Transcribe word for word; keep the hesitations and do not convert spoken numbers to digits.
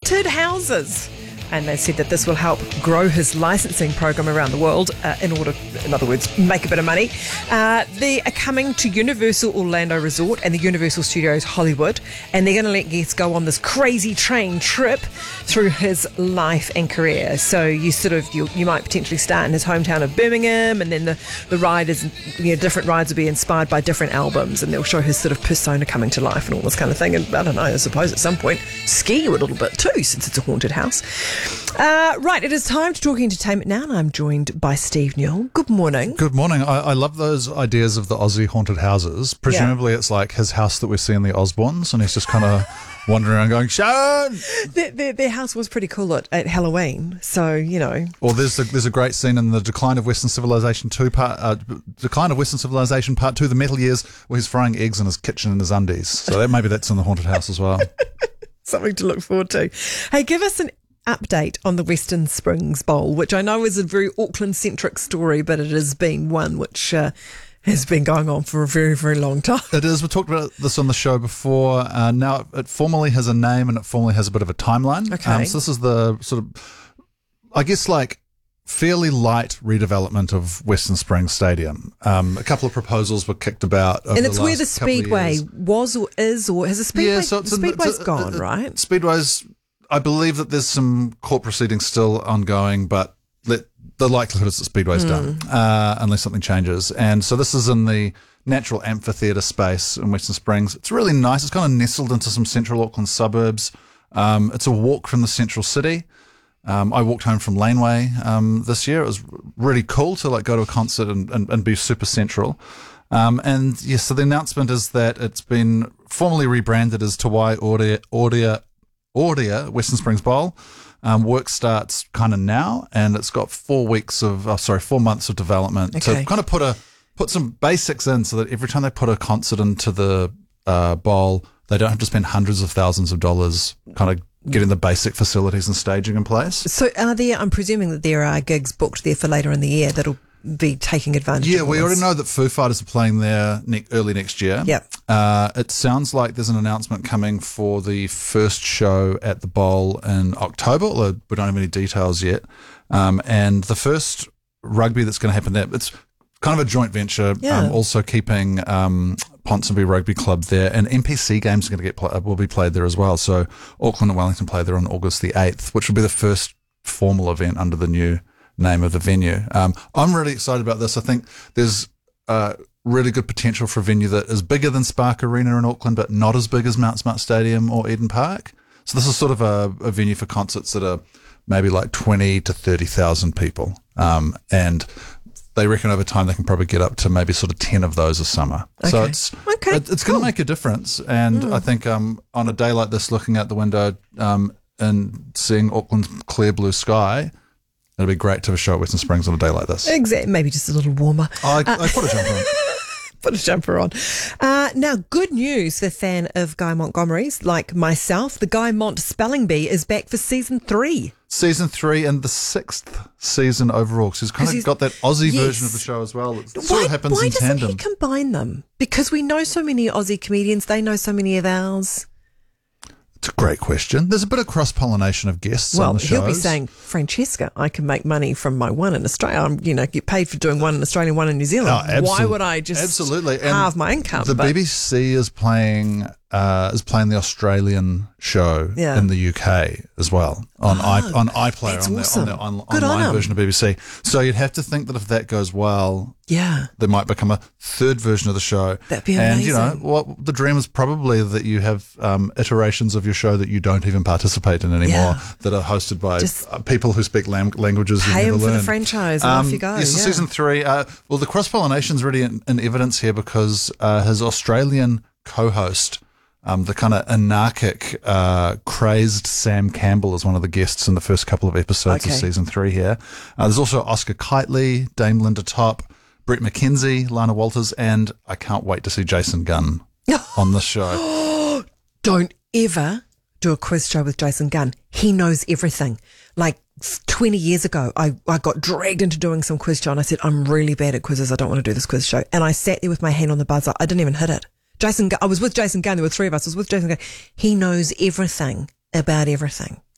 haunted houses. And they said that this will help grow his licensing program around the world uh, in order, in other words, make a bit of money. Uh, they are coming to Universal Orlando Resort and the Universal Studios Hollywood, and they're going to let guests go on this crazy train trip through his life and career. So you sort of, you, you might potentially start in his hometown of Birmingham, and then the, the ride is, you know, different rides will be inspired by different albums, and they'll show his sort of persona coming to life and all this kind of thing. And I don't know, I suppose at some point ski you a little bit too, since it's a haunted house. Uh, right, it is time to talk entertainment now, and I'm joined by Steve Newell. Good morning. Good morning. I, I love those ideas of the Aussie haunted houses. Presumably, yeah. It's like his house that we see in the Osbournes, and he's just kind of wandering around going, Sharon! Their, their, their house was pretty cool at, at Halloween, so, you know. Or there's a, there's a great scene in the Decline of Western Civilization two part, uh, Decline of Western Civilization Part two, The Metal Years, where he's frying eggs in his kitchen in his undies. So that maybe that's in the haunted house as well. Something to look forward to. Hey, give us an update on the Western Springs Bowl, which I know is a very Auckland-centric story, but it has been one which uh, has been going on for a very, very long time. It is. We talked about this on the show before. Uh, now, it formally has a name and it formally has a bit of a timeline. Okay. Um, so this is the sort of, I guess, like, fairly light redevelopment of Western Springs Stadium. Um, a couple of proposals were kicked about over and it's the where the last couple of Speedway years. was or is, or has the Speedway, Yeah, so the it's in the- Speedway's it's a- gone, it- it- right? Speedway's, I believe that there's some court proceedings still ongoing, but the, the likelihood is that Speedway's Mm. done, uh, unless something changes. And so this is in the natural amphitheatre space in Western Springs. It's really nice. It's kind of nestled into some central Auckland suburbs. Um, it's a walk from the central city. Um, I walked home from Laneway um, this year. It was really cool to like go to a concert and, and, and be super central. Um, and yes, so the announcement is that it's been formally rebranded as Tawai Audia, Audia, Audia Western Springs Bowl. Um, work starts kind of now, and it's got four weeks of, oh, sorry, four months of development Okay. to kind of put a put some basics in, so that every time they put a concert into the uh, bowl, they don't have to spend hundreds of thousands of dollars kind of getting the basic facilities and staging in place. So are there, I'm presuming that there are gigs booked there for later in the year that'll be taking advantage Yeah, of all we already this. know that Foo Fighters are playing there ne- early next year. Yep. Uh, it sounds like there's an announcement coming for the first show at the Bowl in October, although we don't have any details yet. Um, and the first rugby that's going to happen there, it's kind of a joint venture, Yeah. um, also keeping um, Ponsonby Rugby Club there, and N P C games are going to get pl- will be played there as well. So Auckland and Wellington play there on August the eighth, which will be the first formal event under the new name of the venue. Um, I'm really excited about this. I think there's uh, really good potential for a venue that is bigger than Spark Arena in Auckland, but not as big as Mount Smart Stadium or Eden Park. So this is sort of a, a venue for concerts that are maybe like twenty to thirty thousand people, um, and they reckon over time they can probably get up to maybe sort of ten of those a summer. So Okay. it's Okay, it, it's going cool. to make a difference. And Mm. I think um, on a day like this, looking out the window um, and seeing Auckland's clear blue sky, it'd be great to have a show at Western Springs on a day like this. Exactly, maybe just a little warmer. I, I put a jumper on. Put a jumper on. Uh, now, good news for a fan of Guy Montgomery's, like myself. The Guy Mont Spelling Bee is back for season three. Season three and the sixth season overall. So he's kind 'Cause of he's- got that Aussie yes. version of the show as well. It sort why of happens why in doesn't tandem. he combine them? Because we know so many Aussie comedians. They know so many of ours. It's a great question. There's a bit of cross-pollination of guests Well, on the shows. he'll be saying, Francesca, I can make money from my one in Australia. I'm, you know, get paid for doing one in Australia and one in New Zealand. Oh, absolute- Why would I just absolutely. And halve my income? The But- B B C is playing uh, is playing the Australian show Yeah. in the U K as well on i on iPlayer that's on their, awesome. on their on, Good on online 'em. version of B B C. So you'd have to think that if that goes well, yeah. there might become a third version of the show. That'd be And you know amazing. what? The dream is probably that you have um, iterations of your show that you don't even participate in anymore, Yeah. that are hosted by Just uh, people who speak lam- languages you Pay never him for the learn. franchise and off you go. Yes, so yeah. season three. Uh, well, the cross pollination is really in, in evidence here because uh, his Australian co-host, um, the kind of anarchic, uh, crazed Sam Campbell, is one of the guests in the first couple of episodes Okay. of season three here. Uh, there's also Oscar Kitely, Dame Linda Top, Brett McKenzie, Lana Walters, and I can't wait to see Jason Gunn on this show. Don't ever do a quiz show with Jason Gunn. He knows everything. Like twenty years ago, I, I got dragged into doing some quiz show and I said, I'm really bad at quizzes. I don't want to do this quiz show. And I sat there with my hand on the buzzer. I didn't even hit it. Jason, Gunn, I was with Jason Gunn. There were three of us. I was with Jason Gunn. He knows everything about everything.